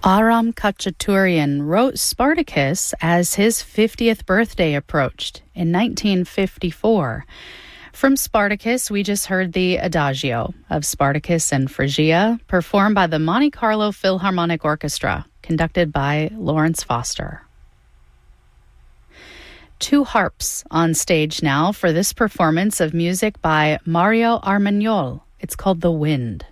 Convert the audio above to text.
Aram Khachaturian wrote Spartacus as his 50th birthday approached in 1954. From Spartacus, we just heard the Adagio of Spartacus and Phrygia, performed by the Monte Carlo Philharmonic Orchestra, conducted by Lawrence Foster. Two harps on stage now for this performance of music by Mario Armagnol. It's called The Wind.